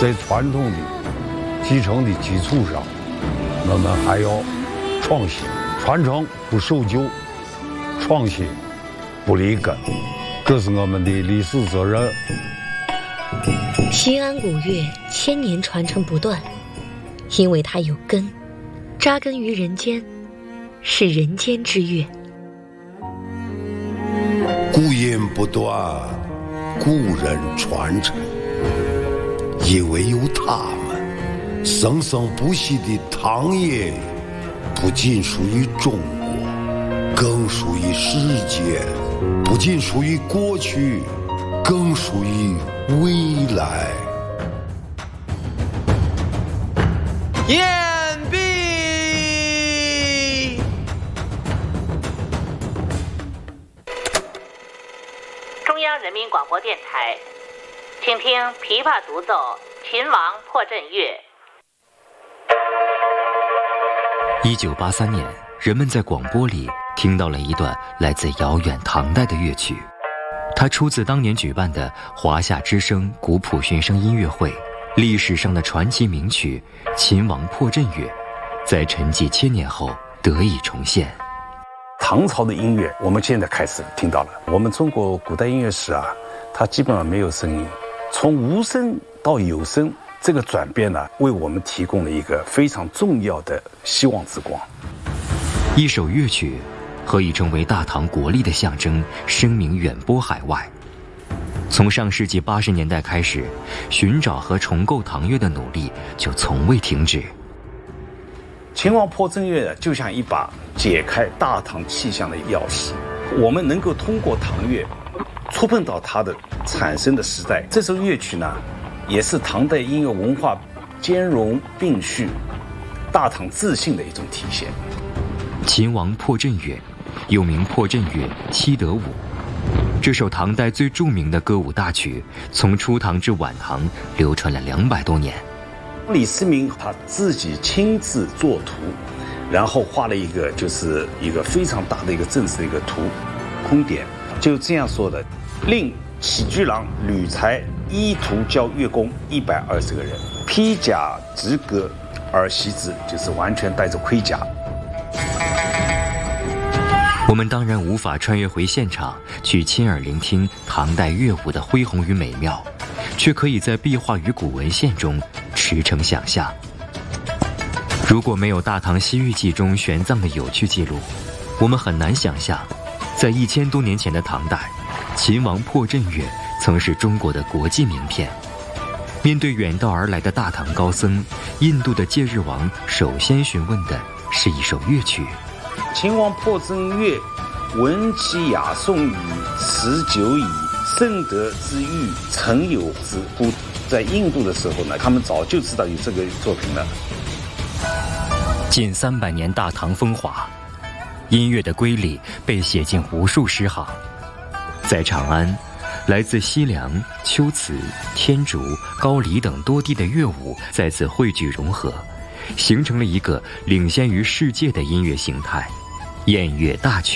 在传统的继承的基础上，我们还要创新，传承不守旧，创新不离根，这是我们的历史责任。 西安古乐千年传承不断，因为它有根，扎根于人间，是人间之乐。 古音不断，古人传承，因为有他们，生生不息的唐乐不仅属于中国，更属于世界，不仅属于过去，更属于未来。 燕毕。 中央人民广播电台，请听琵琶独奏《秦王破阵乐》。 1983年，人们在广播里听到了一段来自遥远唐代的乐曲，它出自当年举办的华夏之声古朴寻声音乐会，历史上的传奇名曲《秦王破阵乐》，在沉寂千年后得以重现。 唐朝的音乐，我们现在开始听到了。我们中国古代音乐史啊，它基本上没有声音，从无声到有声，这个转变呢，为我们提供了一个非常重要的希望之光。 一首乐曲何以成为大唐国力的象征，声名远播海外。从上世纪80年代开始，寻找和重构唐乐的努力就从未停止。 秦王破阵乐就像一把解开大唐气象的钥匙，我们能够通过唐乐触碰到它的产生的时代。这首乐曲呢，也是唐代音乐文化兼容并蓄、大唐自信的一种体现。 秦王破阵乐又名破阵乐、七德舞，这首唐代最著名的歌舞大曲，从初唐至晚唐流传了200多年。 李思明他自己亲自作图，然后画了一个就是一个非常大的一个正式的一个图空点，就这样说的：令起居郎、吕才依图教乐工120个人，披甲执戈而袭之，就是完全带着盔甲。 我们当然无法穿越回现场去亲耳聆听唐代乐舞的恢宏与美妙，却可以在壁画与古文献中驰骋想象。如果没有《大唐西域记》中玄奘的有趣记录，我们很难想象，在1000多年前的唐代，秦王破阵乐曾是中国的国际名片。面对远道而来的大唐高僧，印度的戒日王首先询问的是一首乐曲。 秦王破阵乐，闻其雅颂矣，持久矣，圣德之欲，诚有之乎？在印度的时候呢，他们早就知道有这个作品了。 近300年大唐风华，音乐的瑰丽被写进无数诗行。在长安，来自西凉、龟兹、天竺、高丽等多地的乐舞再次汇聚融合，形成了一个领先于世界的音乐形态——燕乐大曲。